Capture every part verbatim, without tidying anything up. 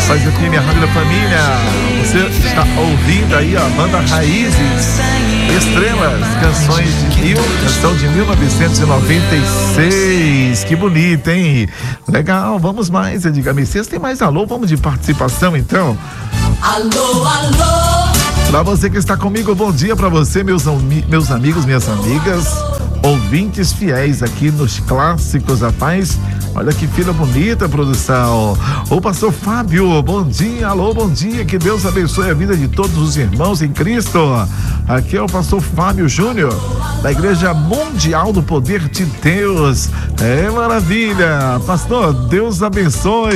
Faz aqui minha rádio da família. Você está ouvindo aí a banda Raízes, Estrelas, canções de mil, canção de mil novecentos e noventa e seis. Que bonita, hein? Legal, vamos mais, Edgar Messias. Tem mais alô? Vamos de participação, então. Alô, alô. Pra você que está comigo, bom dia pra você, meus, meus amigos, minhas amigas, ouvintes fiéis aqui nos Clássicos da Paz. Olha que fila bonita, produção. O pastor Fábio, bom dia, alô, bom dia, que Deus abençoe a vida de todos os irmãos em Cristo. Aqui é o pastor Fábio Júnior, da Igreja Mundial do Poder de Deus. É maravilha, pastor, Deus abençoe.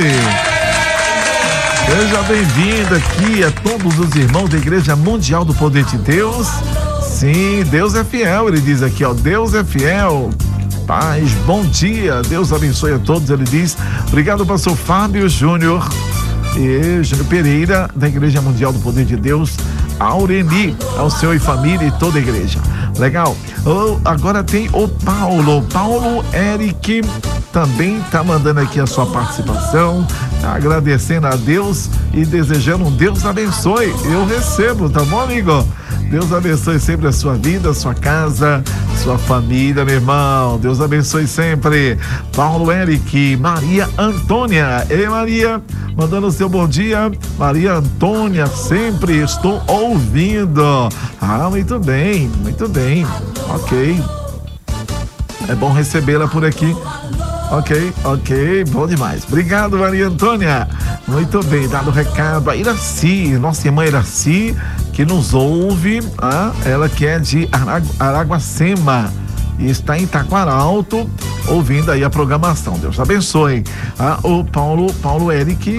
Seja bem-vindo aqui a todos os irmãos da Igreja Mundial do Poder de Deus. Sim, Deus é fiel, ele diz aqui, ó, Deus é fiel. Paz, bom dia, Deus abençoe a todos, ele diz. Obrigado, pastor Fábio Júnior e Júnior Pereira, da Igreja Mundial do Poder de Deus, Aureni, ao senhor e família e toda a igreja. Legal. Oh, agora tem o Paulo, Paulo Eric, também tá mandando aqui a sua participação, tá agradecendo a Deus e desejando um Deus abençoe. Eu recebo, tá bom, amigo? Deus abençoe sempre a sua vida, a sua casa, sua família, meu irmão. Deus abençoe sempre. Paulo Eric, Maria Antônia. Ei, Maria, mandando o seu bom dia. Maria Antônia, sempre estou ouvindo. Ah, muito bem, muito bem. Ok. É bom recebê-la por aqui. Ok, ok, bom demais. Obrigado, Maria Antônia. Muito bem, dado o recado. A Iraci, nossa irmã Iraci, que nos ouve, ah, ela que é de Aragu- Araguacema e está em Taquaralto, ouvindo aí a programação. Deus abençoe. Ah, o Paulo, Paulo Eric.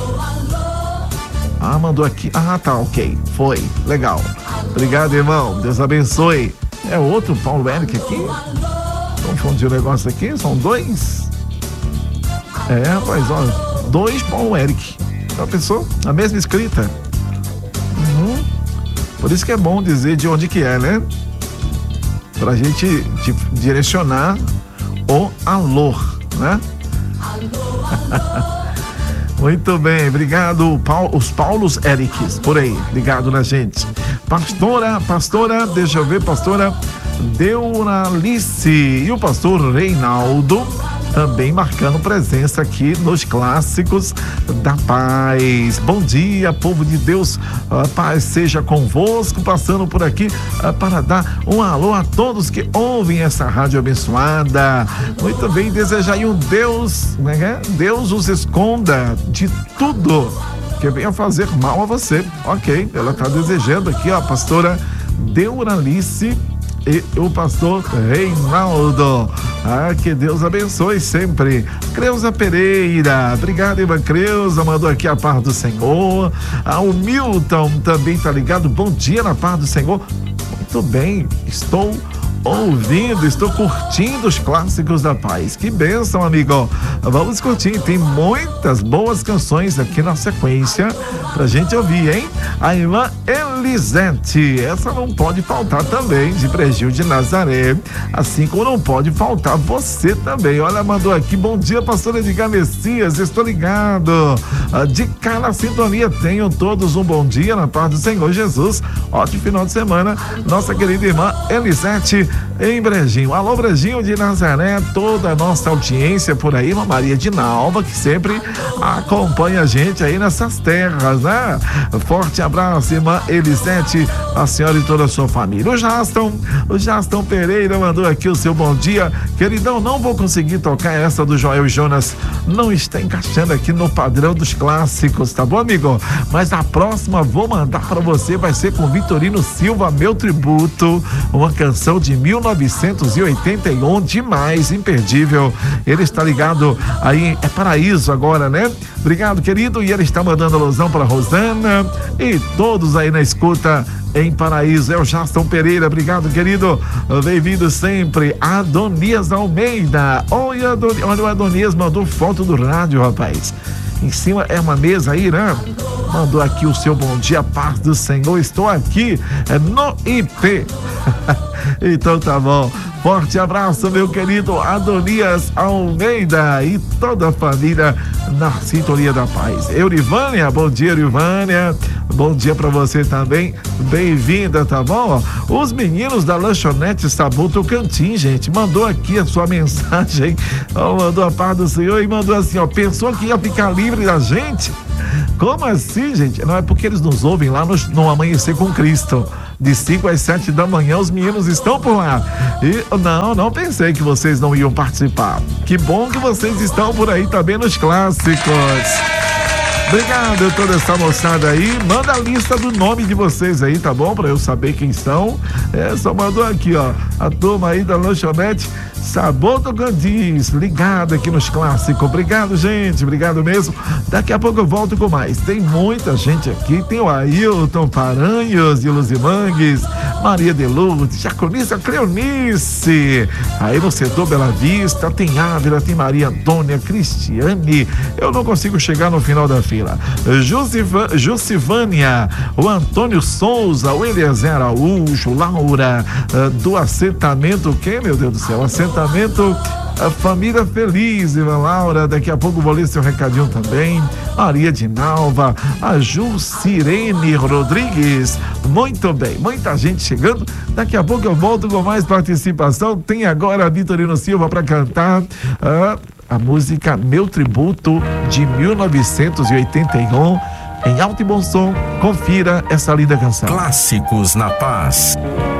Ah, mandou aqui. Ah, tá, ok. Foi, legal. Obrigado, irmão. Deus abençoe. É outro Paulo Eric aqui? Confundi o negócio aqui, são dois. É, rapaz, olha, dois Paulo Eric. Já pensou? A mesma escrita. Uhum. Por isso que é bom dizer de onde que é, né? Pra gente te direcionar o alô, né? Muito bem, obrigado, Paulo, os Paulos Erics, por aí, ligado na gente. Pastora, pastora, deixa eu ver, pastora Deuralice e o pastor Reinaldo também marcando presença aqui nos Clássicos da Paz. Bom dia, povo de Deus, a paz seja convosco, passando por aqui uh, para dar um alô a todos que ouvem essa rádio abençoada. Muito bem, desejar aí um Deus, né? Deus os esconda de tudo que venha fazer mal a você. Ok, ela está desejando aqui, ó, a pastora Deuralice e o pastor Reinaldo. Ah, que Deus abençoe sempre. Creuza Pereira, obrigado, irmã Creuza, mandou aqui a paz do Senhor. Ah, o Milton também tá ligado, bom dia na paz do Senhor. Muito bem, estou ouvindo, estou curtindo os Clássicos da Paz. Que bênção, amigo. Vamos curtir, tem muitas boas canções aqui na sequência pra gente ouvir, hein? A irmã Elisete, essa não pode faltar também, de Brejinho de Nazaré, assim como não pode faltar você também. Olha, mandou aqui, bom dia, pastor Edgar Messias, estou ligado, de cara na sintonia, tenham todos um bom dia na paz do Senhor Jesus, ótimo final de semana, nossa querida irmã Elisete em Brejinho. Alô, Brejinho de Nazaré, toda a nossa audiência por aí, uma Maria de Nalva, que sempre acompanha a gente aí nessas terras, né? Forte abraço, irmã Elisete, a senhora e toda a sua família. O Jaston, o Jaston Pereira mandou aqui o seu bom dia. Queridão, não vou conseguir tocar essa do Joel e Jonas, não está encaixando aqui no padrão dos clássicos, tá bom, amigo? Mas a próxima vou mandar pra você, vai ser com Vitorino Silva, Meu Tributo, uma canção de mil novecentos e oitenta e um, demais, imperdível. Ele está ligado aí, é Paraíso agora, né? Obrigado, querido, e ele está mandando alusão para Rosana e todos aí na escuta em Paraíso. É o Jaston Pereira, obrigado, querido, bem-vindo sempre. Adonias Almeida, olha, Adonias, olha o Adonias mandou foto do rádio, rapaz. Em cima é uma mesa aí, né? Mandou aqui o seu bom dia, paz do Senhor. Estou aqui é, no I P. Então tá bom. Forte abraço, meu querido Adonias Almeida e toda a família na sintonia da paz. Eurivânia, bom dia, Eurivânia. Bom dia pra você também. Bem-vinda, tá bom? Os meninos da lanchonete Sabor Tocantins, gente, mandou aqui a sua mensagem. Ó, mandou a paz do Senhor e mandou assim, ó, pensou que ia ficar livre da gente? Como assim, gente? Não é porque eles nos ouvem lá no, no Amanhecer com Cristo. De cinco às sete da manhã, os meninos estão por lá. E não, não pensei que vocês não iam participar. Que bom que vocês estão por aí também nos clássicos. Obrigado, toda essa moçada aí. Manda a lista do nome de vocês aí, tá bom? Pra eu saber quem são. É, só mandou aqui, ó. A turma aí da lanchonete Sabor Tocantins, ligado aqui nos clássicos. Obrigado, gente. Obrigado mesmo. Daqui a pouco eu volto com mais. Tem muita gente aqui. Tem o Ailton Paranhos de Luzimangues, Maria de Lourdes, Jaconissa Cleonice. Aí no setor Bela Vista tem Ávila, tem Maria Antônia, Cristiane. Eu não consigo chegar no final da fila. Jusiva, Jusivânia, o Antônio Souza, o Eliezer Araújo, Laura, uh, do assentamento, o que, meu Deus do céu? Assentamento a Família Feliz, Ivã Laura. Daqui a pouco vou ler seu recadinho também. Maria de Nalva, a Jucirene Rodrigues. Muito bem, muita gente chegando. Daqui a pouco eu volto com mais participação. Tem agora a Vitorino Silva para cantar uh, a música Meu Tributo de mil novecentos e oitenta e um. Em alto e bom som, confira essa linda canção. Clássicos na Paz.